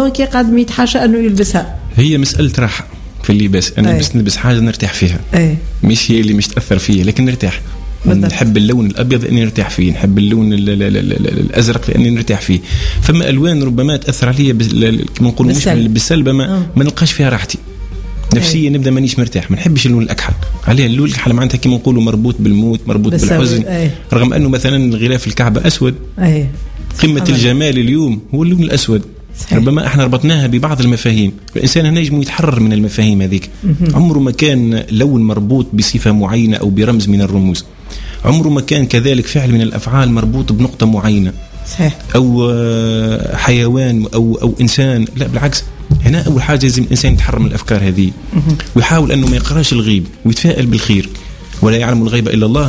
دونك يقعد ما يتحاشى انه يلبسها. هي مساله راحه في اللباس. انا بس نلبس حاجه نرتاح فيها، مش هي اللي مش تاثر فيا، لكن نرتاح. نحب اللون الابيض لاني نرتاح فيه، نحب اللون الازرق لاني نرتاح فيه. فما الوان ربما تاثر عليا كما نقولوا مش بالسلب، ما نلقاش فيها راحتي نفسيا، نبدا مانيش مرتاح. ما نحبش اللون الاكحل. عليه اللون الاكحل معناتها كما نقولوا مربوط بالموت، مربوط بالحزن. رغم انه مثلا غلاف الكعبه اسود، قمه الجمال اليوم هو اللون الاسود. ربما احنا ربطناها ببعض المفاهيم. الانسان هنا يجب يتحرر من المفاهيم هذيك. عمره ما كان لون مربوط بصفه معينه او برمز من الرموز. عمره ما كان كذلك فعل من الافعال مربوط بنقطه معينه، صحيح، او حيوان او انسان. لا بالعكس، هنا اول حاجه لازم الانسان يتحرر من الافكار هذه، ويحاول انه ما يقراش الغيب ويتفائل بالخير. ولا يعلم الغيب الا الله.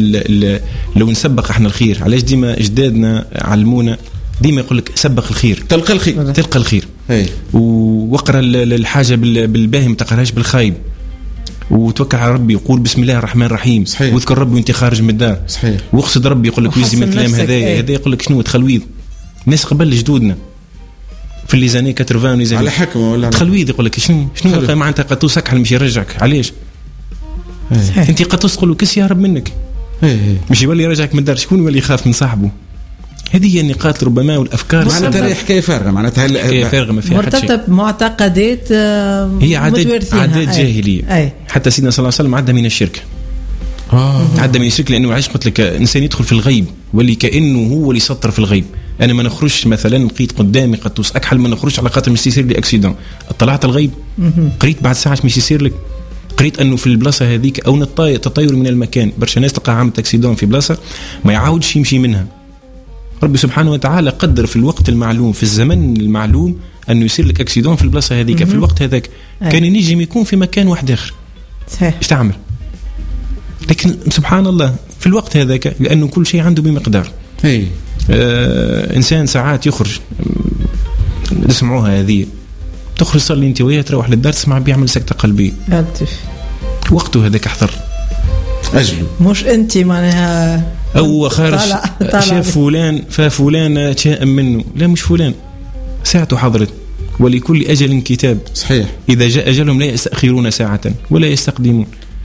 لو نسبق احنا الخير، علاش ديما اجدادنا علمونا ديما يقول لك سبق الخير تلقى الخير، تلقى الخير. واقرا الحاجه بالباهي ما تقراهاش بالخايب، وتوكل على ربي وقول بسم الله الرحمن الرحيم، واذكر ربي وانت خارج من الدار، صحيح، واقصد ربي. يقول لك ويزي من الكلام هذا يقول لك شنو تخلويض. الناس قبل جدودنا في اللي زاني 80 على حكمه ولا تخلويض، يقول لك شنو معناتها قطوس اكحل مش يرجعك. علاش انت قطوس تقول له كس يهرب منك، مش يولي يرجعك من الدار. شكون يولي يخاف من صاحبه؟ هذه هي النقاط ربما والافكار. معناتها حكايه فارغه، معناتها حكايه فارغه ما فيها حتى شيء. مرتبطه بمعتقدات هي عادات جاهليه. حتى سيدنا صلى الله عليه وسلم عدى من الشرك. عدى من الشرك لانه عايش قلت لك انسان يدخل في الغيب واللي كانه هو اللي يسطر في الغيب. انا ما نخرجش مثلا لقيت قدامي قطوس اكحل، ما نخرجش على خاطر مش يصير لي اكسيدون. اطلعت الغيب، قريت بعد ساعه مش يصير لك. قريت انه في البلاصه هذيك او تطير من المكان. برشا ناس تلقى عامل اكسيدون في بلاصه ما يعاودش يمشي منها. ربي سبحانه وتعالى قدر في الوقت المعلوم في الزمن المعلوم انه يصير لك اكسيدون في البلاصه هذيك في الوقت هذاك. كان ينجم يكون في مكان واحد اخر، صحيح، ايش تعمل؟ لكن سبحان الله في الوقت هذاك، لانه كل شيء عنده بمقدار. انسان ساعات يخرج، تسمعوها هذه، تخرج صلي انت وياه، تروح للدار تسمع بيعمل سكته قلبيه. وقته هذاك احضر أجل، مش أنت معناها أو خارج شاف فلان ففلان تشائم منه. لا مش فلان، ساعته حضرت، ولكل أجل كتاب، صحيح. إذا جاء أجلهم لا يستأخرون ساعة ولا يستقدمون.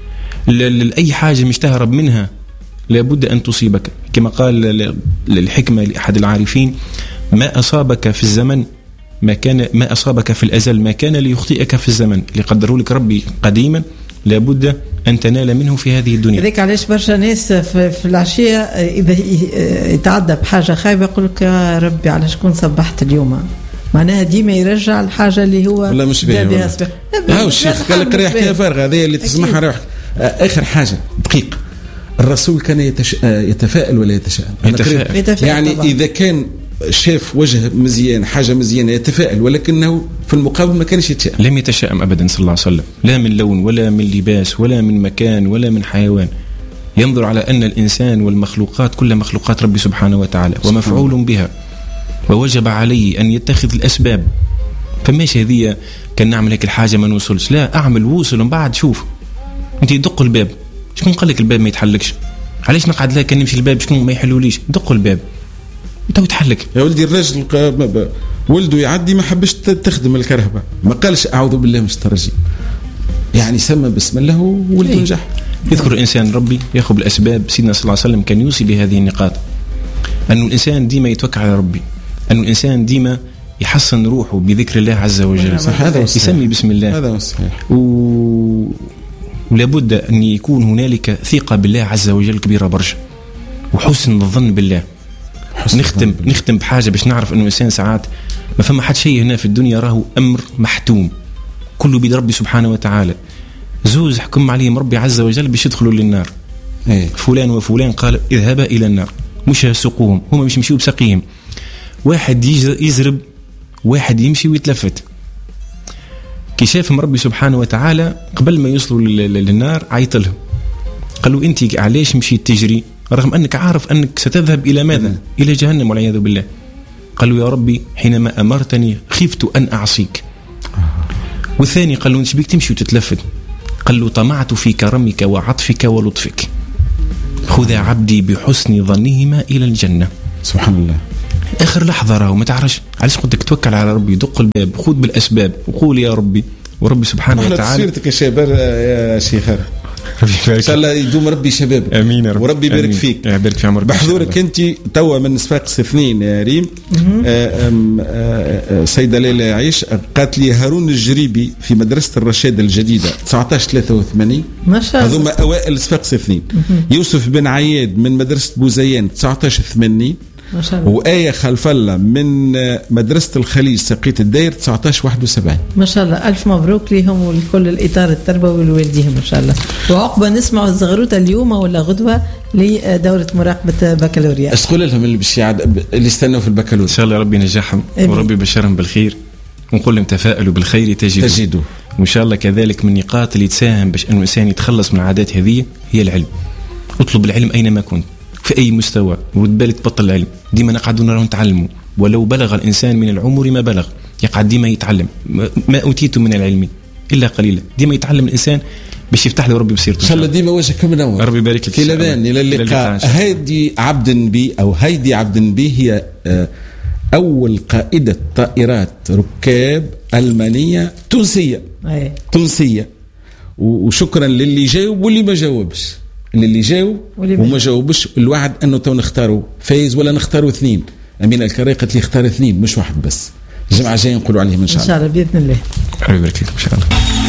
أي حاجة مش تهرب منها لابد أن تصيبك. كما قال الحكمة لأحد العارفين: ما أصابك في الزمن ما أصابك في الأزل ما كان ليخطئك في الزمن. اللي قدره لك ربي قديما لابد أن تنال منه في هذه الدنيا. ذلك علاش برشا ناس في العشية إذا يتعدى بحاجة خايبة يقول لك يا ربي على شكون صبحت اليوم. معناها ديما يرجع الحاجة اللي هو ولا مش بها. هاو الشيخ قال لك ريح كيف فارغة هذه اللي تسمعها روحك. آخر حاجة دقيق، الرسول كان يتفائل ولا يتشائم؟ يعني طبعا. إذا كان شاف وجه مزيان حاجة مزيانة يتفائل، ولكنه في المقابل ما كانش يتشائم. لم يتشائم أبدا صلى الله عليه وسلم، لا من لون ولا من لباس ولا من مكان ولا من حيوان. ينظر على أن الإنسان والمخلوقات كل مخلوقات ربي سبحانه وتعالى ومفعول بها، ووجب عليه أن يتخذ الأسباب. فماش هذه كان نعمل هيك الحاجة ما نوصلش، لا أعمل وصل ومن بعد شوف. أنت دق الباب، شكون قال لك الباب ما يتحلكش؟ علاش نقعد لا كان نمشي الباب شكون ما يحلوليش؟ دق الباب انت وتحلك. يا ولدي الراجل ولده يعدي ما حبش تخدم الكرهبة، ما قالش أعوذ بالله من الشيطان الرجيم، يعني سمى بسم الله وولده نجح. يذكر الإنسان ربي يأخذ الأسباب. سيدنا صلى الله عليه وسلم كان يوصي بهذه النقاط، أن الإنسان ديما يتوكل على ربي، أن الإنسان ديما يحسن روحه بذكر الله عز وجل، يسمي بسم الله. هذا هو الصحيح. ولابد أن يكون هنالك ثقة بالله عز وجل كبيرة برشا، وحسن الظن بالله. نختم بحاجة باش نعرف أنه الإنسان ساعات ما فما حد شيء هنا في الدنيا راهو أمر محتوم، كله بيد ربي سبحانه وتعالى. زوز حكم عليهم ربي عز وجل باش يدخلوا للنار. فلان وفلان قال اذهبا إلى النار، مش سقوهم، هم مش يمشيوا بسقيهم. واحد يزرب، واحد يمشي ويتلفت. كي شافهم ربي سبحانه وتعالى قبل ما يوصلوا للنار عيط لهم، قال له أنت علاش مشيت تجري رغم أنك عارف أنك ستذهب إلى ماذا؟ إلى جهنم والعياذ بالله. قال له يا ربي حينما أمرتني خفت أن أعصيك. والثاني قال له أنت بيك تمشي وتتلفت؟ قال له طمعت في كرمك وعطفك ولطفك، خذ عبدي بحسن ظنهما إلى الجنة. سبحان الله. آخر لحظة راهو ما تعرفش علاش قلت لك توكل على ربي، دق الباب، خذ بالاسباب وقول يا ربي، وربي سبحانه وتعالى. تصويرتك يا شباب يا شيخ، ان شاء الله يدوم ربي شباب. امين يا رب، وربي يبارك فيك، يبارك في عمرك. بحضورك انت توا من صفاقس 2 يا ريم. سيدة ليلى عيش قالت لي هارون الجريبي في مدرسة الرشاد الجديدة 1983 ما شاء الله، هذوما اوائل صفاقس 2. يوسف بن عياد من مدرسة بوزيان 1980 ما شاء الله. وآية خلف الله من مدرسة الخليج سقية الداير 1971. ما شاء الله، ألف مبروك لهم ولكل الإطار التربوي لوالديهم ما شاء الله. وعقبة نسمعوا الزغروطة اليوم ولا غدوة لدورة مراقبة بكالوريا. اش تقول لهم اللي باش اللي يستنوا في البكالوريا؟ إن شاء الله ربي ينجحهم وربي يبشرهم بالخير، ونقول لهم تفائلوا بالخير تجدوا. وإن شاء الله كذلك من النقاط اللي تساهم باش أن الإنسان يتخلص من العادات هذه هي العلم. اطلب العلم أينما كنت في أي مستوى، ورد بالك تبطل العلم. ديما نقعدوا نراو نتعلموا، ولو بلغ الإنسان من العمر ما بلغ يقعد ديما يتعلم. ما أوتيت من العلم إلا قليلا، ديما يتعلم الإنسان باش يفتح له ربي بصيرته. إن شاء الله ديما وجهك منور. ربي يبارك لك. إلى اللقاء. هيدي عبد النبي هي أول قائدة طائرات ركاب ألمانية تونسية. وشكرا للي جاوب واللي ما جاوبش، اللي جاوب وما جاوبش. الوعد انه تو نختاروا فايز ولا نختاروا 2. امينه الكراي قالت لي اختار 2 مش واحد بس. الجمعه الجايه نقولوا عليهم ان شاء الله. ان شاء الله باذن الله. ربي يبارك لك ان شاء الله.